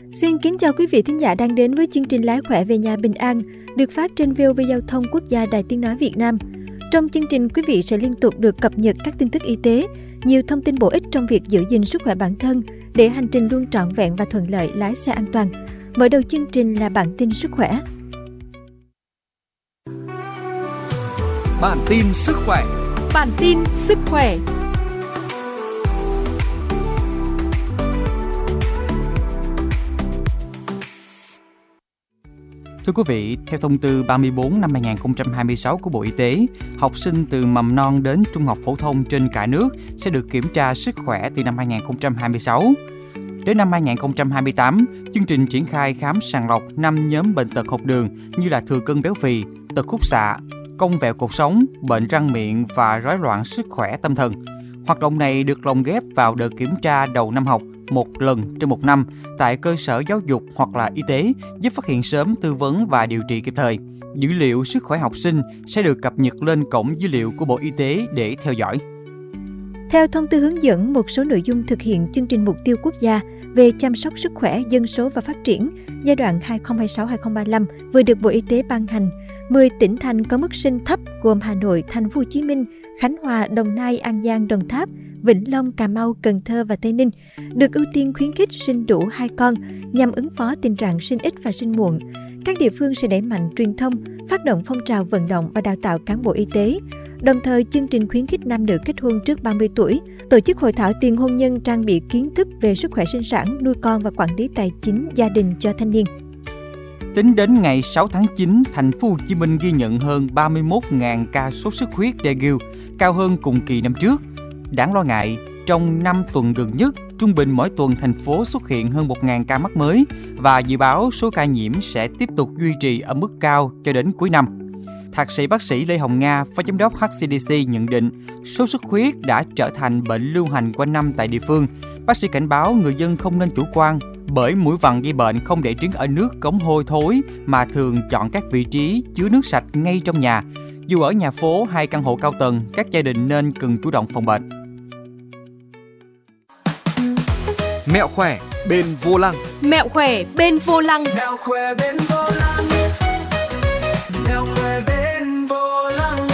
Xin kính chào quý vị thính giả đang đến với chương trình Lái khỏe về nhà bình an được phát trên VOV Giao thông Quốc gia Đài Tiếng nói Việt Nam. Trong chương trình, quý vị sẽ liên tục được cập nhật các tin tức y tế, nhiều thông tin bổ ích trong việc giữ gìn sức khỏe bản thân để hành trình luôn trọn vẹn và thuận lợi lái xe an toàn. Mở đầu chương trình là bản tin sức khỏe. Bản tin sức khỏe. Bản tin sức khỏe. Thưa quý vị, theo thông tư 34 năm 2026 của Bộ Y tế, học sinh từ mầm non đến trung học phổ thông trên cả nước sẽ được kiểm tra sức khỏe từ năm 2026. Đến năm 2028, chương trình triển khai khám sàng lọc 5 nhóm bệnh tật học đường như là thừa cân béo phì, tật khúc xạ, cong vẹo cột sống, bệnh răng miệng và rối loạn sức khỏe tâm thần. Hoạt động này được lồng ghép vào đợt kiểm tra đầu năm học một lần trên một năm tại cơ sở giáo dục hoặc là y tế, giúp phát hiện sớm, tư vấn và điều trị kịp thời. Dữ liệu sức khỏe học sinh sẽ được cập nhật lên cổng dữ liệu của Bộ Y tế để theo dõi. Theo thông tư hướng dẫn một số nội dung thực hiện chương trình mục tiêu quốc gia về chăm sóc sức khỏe, dân số và phát triển giai đoạn 2026-2035 vừa được Bộ Y tế ban hành, 10 tỉnh thành có mức sinh thấp gồm Hà Nội, Thành phố Hồ Chí Minh, Khánh Hòa, Đồng Nai, An Giang, Đồng Tháp, Vĩnh Long, Cà Mau, Cần Thơ và Tây Ninh được ưu tiên khuyến khích sinh đủ 2 con nhằm ứng phó tình trạng sinh ít và sinh muộn. Các địa phương sẽ đẩy mạnh truyền thông, phát động phong trào vận động và đào tạo cán bộ y tế. Đồng thời, chương trình khuyến khích nam nữ kết hôn trước 30 tuổi, tổ chức hội thảo tiền hôn nhân trang bị kiến thức về sức khỏe sinh sản, nuôi con và quản lý tài chính gia đình cho thanh niên. Tính đến ngày 6 tháng 9, Thành phố Hồ Chí Minh ghi nhận hơn 31.000 ca sốt xuất huyết dengue, cao hơn cùng kỳ năm trước. Đáng lo ngại, trong 5 tuần gần nhất, trung bình mỗi tuần thành phố xuất hiện hơn 1.000 ca mắc mới và dự báo số ca nhiễm sẽ tiếp tục duy trì ở mức cao cho đến cuối năm. Thạc sĩ bác sĩ Lê Hồng Nga, Phó Giám đốc HCDC nhận định sốt xuất huyết đã trở thành bệnh lưu hành quanh năm tại địa phương. Bác sĩ cảnh báo người dân không nên chủ quan bởi muỗi vằn gây bệnh không để trứng ở nước cống hôi thối mà thường chọn các vị trí chứa nước sạch ngay trong nhà. Dù ở nhà phố hay căn hộ cao tầng, các gia đình nên cần chủ động phòng bệnh. Mẹo khỏe bên vô lăng. Mẹo khỏe bên vô lăng. Mẹo khỏe bên vô lăng. Mẹo khỏe bên vô lăng.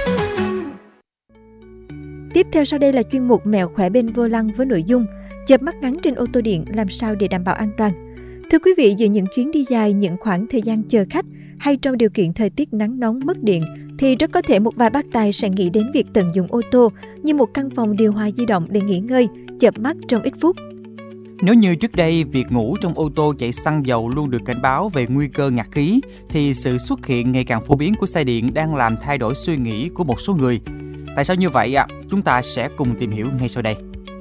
Tiếp theo sau đây là chuyên mục Mẹo khỏe bên vô lăng với nội dung chợp mắt ngắn trên ô tô điện làm sao để đảm bảo an toàn. Thưa quý vị, giữa những chuyến đi dài, những khoảng thời gian chờ khách hay trong điều kiện thời tiết nắng nóng mất điện thì rất có thể một vài bác tài sẽ nghĩ đến việc tận dụng ô tô như một căn phòng điều hòa di động để nghỉ ngơi, chợp mắt trong ít phút. Nếu như trước đây việc ngủ trong ô tô chạy xăng dầu luôn được cảnh báo về nguy cơ ngạt khí, thì sự xuất hiện ngày càng phổ biến của xe điện đang làm thay đổi suy nghĩ của một số người. Tại sao như vậy ạ? Chúng ta sẽ cùng tìm hiểu ngay sau đây.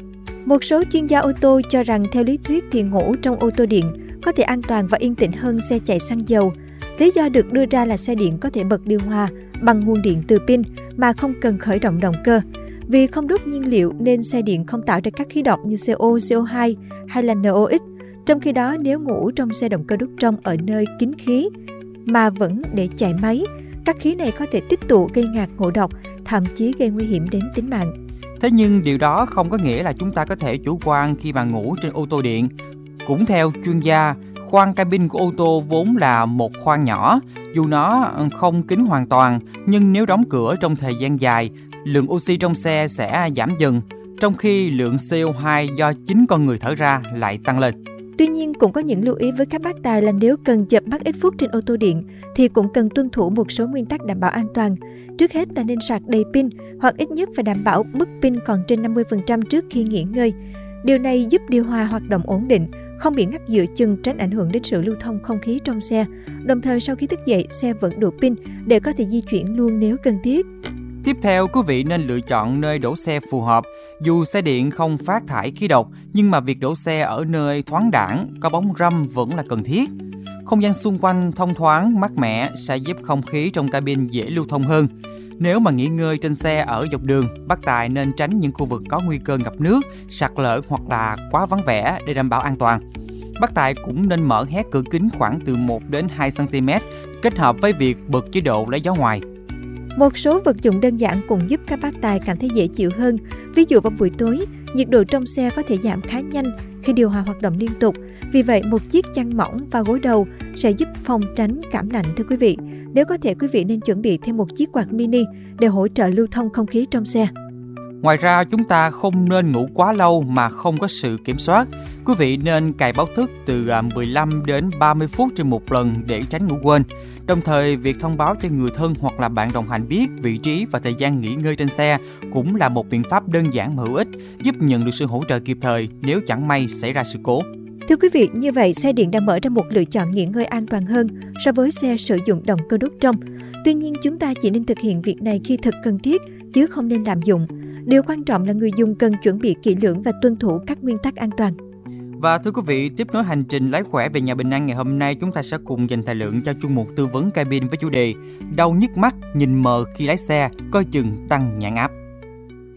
Một số chuyên gia ô tô cho rằng theo lý thuyết thì ngủ trong ô tô điện có thể an toàn và yên tĩnh hơn xe chạy xăng dầu. Lý do được đưa ra là xe điện có thể bật điều hòa bằng nguồn điện từ pin mà không cần khởi động động cơ. Vì không đốt nhiên liệu nên xe điện không tạo ra các khí độc như CO, CO2 hay là NOx. Trong khi đó, nếu ngủ trong xe động cơ đốt trong ở nơi kín khí mà vẫn để chạy máy, các khí này có thể tích tụ gây ngạt ngộ độc, thậm chí gây nguy hiểm đến tính mạng. Thế nhưng điều đó không có nghĩa là chúng ta có thể chủ quan khi mà ngủ trên ô tô điện. Cũng theo chuyên gia, khoang cabin của ô tô vốn là một khoang nhỏ, dù nó không kín hoàn toàn, nhưng nếu đóng cửa trong thời gian dài, lượng oxy trong xe sẽ giảm dần, trong khi lượng CO2 do chính con người thở ra lại tăng lên. Tuy nhiên, cũng có những lưu ý với các bác tài là nếu cần chợp mắt ít phút trên ô tô điện thì cũng cần tuân thủ một số nguyên tắc đảm bảo an toàn. Trước hết là nên sạc đầy pin hoặc ít nhất phải đảm bảo mức pin còn trên 50% trước khi nghỉ ngơi. Điều này giúp điều hòa hoạt động ổn định, không bị ngắt giữa chừng, tránh ảnh hưởng đến sự lưu thông không khí trong xe. Đồng thời sau khi thức dậy, xe vẫn đủ pin để có thể di chuyển luôn nếu cần thiết. Tiếp theo, quý vị nên lựa chọn nơi đổ xe phù hợp. Dù xe điện không phát thải khí độc, nhưng mà việc đổ xe ở nơi thoáng đãng, có bóng râm vẫn là cần thiết. Không gian xung quanh thông thoáng, mát mẻ sẽ giúp không khí trong cabin dễ lưu thông hơn. Nếu mà nghỉ ngơi trên xe ở dọc đường, bác tài nên tránh những khu vực có nguy cơ ngập nước, sạt lở hoặc là quá vắng vẻ để đảm bảo an toàn. Bác tài cũng nên mở hé cửa kính khoảng từ 1 đến 2 cm, kết hợp với việc bật chế độ lấy gió ngoài. Một số vật dụng đơn giản cũng giúp các bác tài cảm thấy dễ chịu hơn. Ví dụ vào buổi tối, Nhiệt độ trong xe có thể giảm khá nhanh khi điều hòa hoạt động liên tục. Vì vậy, một chiếc chăn mỏng và gối đầu sẽ giúp phòng tránh cảm lạnh thưa quý vị. Nếu có thể, quý vị nên chuẩn bị thêm một chiếc quạt mini để hỗ trợ lưu thông không khí trong xe. Ngoài ra, chúng ta không nên ngủ quá lâu mà không có sự kiểm soát. Quý vị nên cài báo thức từ 15 đến 30 phút trên một lần để tránh ngủ quên. Đồng thời, việc thông báo cho người thân hoặc là bạn đồng hành biết vị trí và thời gian nghỉ ngơi trên xe cũng là một biện pháp đơn giản mà hữu ích, giúp nhận được sự hỗ trợ kịp thời nếu chẳng may xảy ra sự cố. Thưa quý vị, như vậy xe điện đã mở ra một lựa chọn nghỉ ngơi an toàn hơn so với xe sử dụng động cơ đốt trong. Tuy nhiên, chúng ta chỉ nên thực hiện việc này khi thực cần thiết, chứ không nên lạm dụng. Điều quan trọng là người dùng cần chuẩn bị kỹ lưỡng và tuân thủ các nguyên tắc an toàn. Và thưa quý vị, tiếp nối hành trình lái khỏe về nhà bình an ngày hôm nay, chúng ta sẽ cùng dành thời lượng cho chuyên mục tư vấn cabin với chủ đề đau nhức mắt, nhìn mờ khi lái xe, coi chừng tăng nhãn áp.